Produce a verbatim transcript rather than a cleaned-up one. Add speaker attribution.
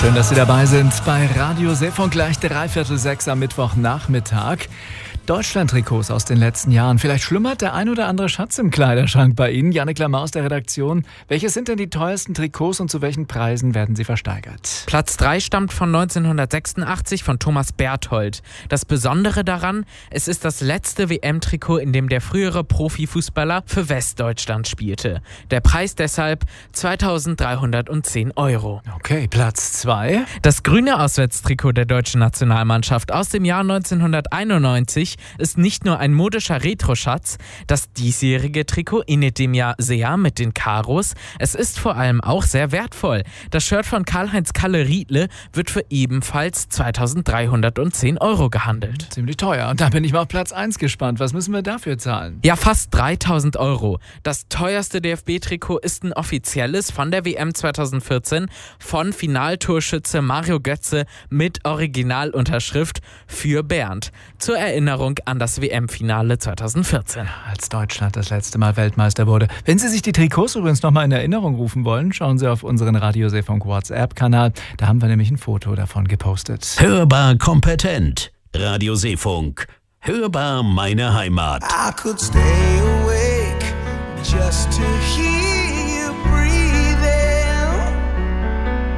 Speaker 1: Schön, dass Sie dabei sind bei Radio Seefunk, gleich dreiviertel sechs am Mittwochnachmittag. Deutschland-Trikots aus den letzten Jahren. Vielleicht schlummert der ein oder andere Schatz im Kleiderschrank bei Ihnen. Jannik Lamar aus der Redaktion. Welche sind denn die teuersten Trikots und zu welchen Preisen werden sie versteigert?
Speaker 2: Platz drei stammt von neunzehnhundertsechsundachtzig von Thomas Berthold. Das Besondere daran, es ist das letzte W M-Trikot, in dem der frühere Profifußballer für Westdeutschland spielte. Der Preis deshalb zweitausenddreihundertzehn Euro.
Speaker 1: Okay, Platz zwei.
Speaker 2: Das grüne Auswärtstrikot der deutschen Nationalmannschaft aus dem Jahr neunzehnhunderteinundneunzig ist nicht nur ein modischer Retro-Schatz. Das diesjährige Trikot ähnelt dem ja sehr mit den Karos. Es ist vor allem auch sehr wertvoll. Das Shirt von Karl-Heinz Kalle-Riedle wird für ebenfalls zweitausenddreihundertzehn Euro gehandelt.
Speaker 1: Ziemlich teuer. Und da bin ich mal auf Platz eins gespannt. Was müssen wir dafür zahlen?
Speaker 2: Ja, fast dreitausend Euro. Das teuerste D F B-Trikot ist ein offizielles von der W M zweitausendvierzehn von Finaltorschütze Mario Götze mit Originalunterschrift für Bernd. Zur Erinnerung an das W M-Finale zweitausendvierzehn.
Speaker 1: Als Deutschland das letzte Mal Weltmeister wurde. Wenn Sie sich die Trikots übrigens nochmal in Erinnerung rufen wollen, schauen Sie auf unseren Radio Seefunk WhatsApp-Kanal. Da haben wir nämlich ein Foto davon gepostet.
Speaker 3: Hörbar kompetent. Radio Seefunk. Hörbar meine Heimat.
Speaker 4: I could stay awake just to hear